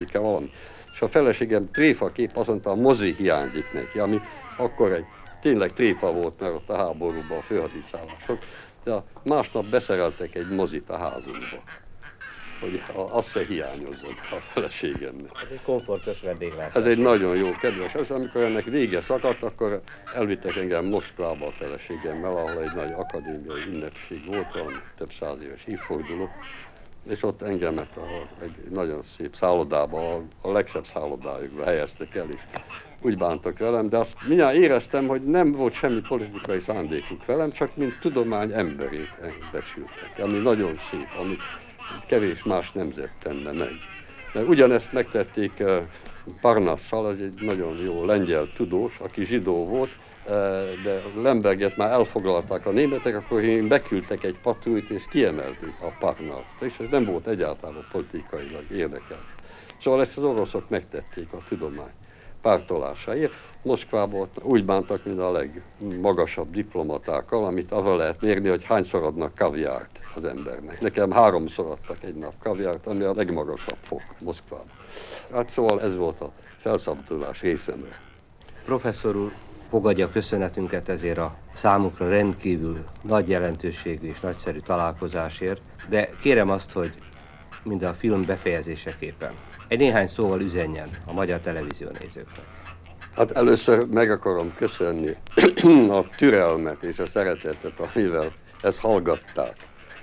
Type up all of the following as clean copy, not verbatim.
kell valami. És a feleségem tréfakép, azt mondta, a mozi hiányzik neki, ami akkor egy tényleg tréfa volt, mert ott a háborúban, a főhadiszálláson. De másnap beszereltek egy mozit a házunkba, hogy az se hiányozzon a feleségemnek. Ez egy komfortos vendéglátás. Ez egy nagyon jó, kedves. Az, amikor ennek vége szakadt, akkor elvittek engem Moszkvába a feleségemmel, ahol egy nagy akadémiai ünnepség volt, valami több száz éves évforduló, és ott engemet egy nagyon szép szállodába, a legszebb szállodájukba helyeztek el, és úgy bántak velem, de azt mindjárt éreztem, hogy nem volt semmi politikai szándékuk velem, csak mint tudomány emberét becsültek, ami nagyon szép, amit kevés más nemzet tenne meg. Mert ugyanezt megtették Parnasszal, az egy nagyon jó lengyel tudós, aki zsidó volt, de Lemberget már elfoglalták a németek, akkor beküldtek egy patrújt és kiemelték a Parnaszt, és ez nem volt egyáltalán politikailag érdekelt. Szóval ezt az oroszok megtették a tudomány pártolásáért. Moszkvában úgy bántak, mint a legmagasabb diplomatákkal, amit avval lehet mérni, hogy hányszor adnak kaviárt az embernek. Nekem 3-szor adtak egy nap kaviárt, ami a legmagasabb fok Moszkvában. Hát szóval ez volt a felszabadulás részemről. Professzor úr, fogadja köszönetünket ezért a számukra rendkívül nagy jelentőségű és nagyszerű találkozásért, de kérem azt, hogy mind a film befejezéseképpen egy néhány szóval üzenjen a magyar televízió nézőknek. Hát először meg akarom köszönni a türelmet és a szeretetet, amivel ezt hallgatták.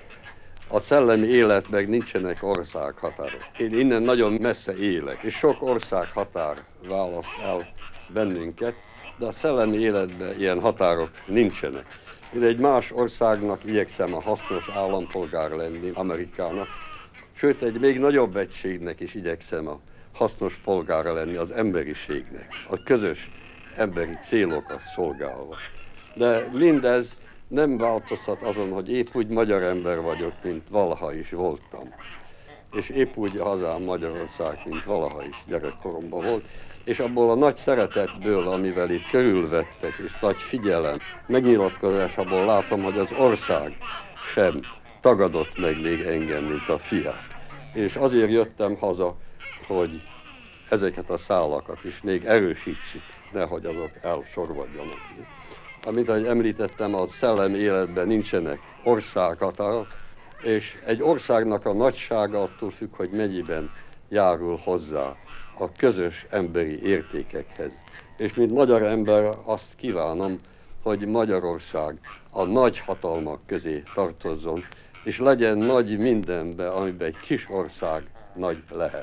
A szellemi életben nincsenek országhatárok. Én innen nagyon messze élek, és sok országhatár választ el bennünket, de a szellemi életben ilyen határok nincsenek. Én egy más országnak igyekszem a hasznos állampolgár lenni, Amerikának, sőt egy még nagyobb egységnek is igyekszem a hasznos polgára lenni az emberiségnek, a közös emberi célokat szolgálva. De mindez nem változtat azon, hogy épp úgy magyar ember vagyok, mint valaha is voltam. És épp úgy a hazám Magyarország, mint valaha is gyerekkoromban volt. És abból a nagy szeretetből, amivel itt körülvettek, és nagy figyelem, megnyilatkozásából látom, hogy az ország sem tagadott meg még engem, mint a fiát. És azért jöttem haza, hogy ezeket a szálakat is még erősítsük, nehogy azok elsorvadjanak. Amit, ahogy említettem, a szellemi életben nincsenek országhatárok, és egy országnak a nagysága attól függ, hogy mennyiben járul hozzá a közös emberi értékekhez. És mint magyar ember azt kívánom, hogy Magyarország a nagy hatalmak közé tartozzon, és legyen nagy mindenben, amiben egy kis ország nagy lehet.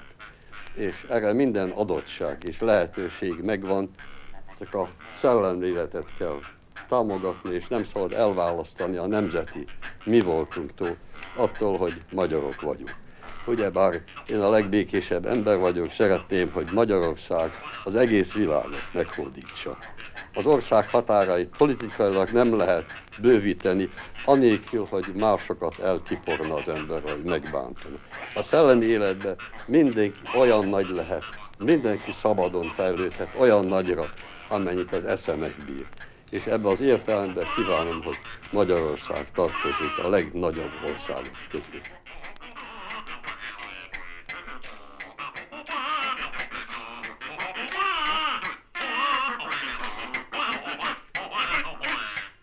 És erre minden adottság és lehetőség megvan, csak a szellemi életet kell támogatni, és nem szabad elválasztani a nemzeti mi voltunktól, attól, hogy magyarok vagyunk. Ugyebár én a legbékésebb ember vagyok, szeretném, hogy Magyarország az egész világot meghódítsa. Az ország határait politikailag nem lehet bővíteni, anélkül, hogy másokat eltiporna az ember, vagy megbántana. A szellemi életben mindenki olyan nagy lehet, mindenki szabadon fejlődhet olyan nagyra, amennyit az esze megbír. És ebben az értelemben kívánom, hogy Magyarország tartozik a legnagyobb országok közé.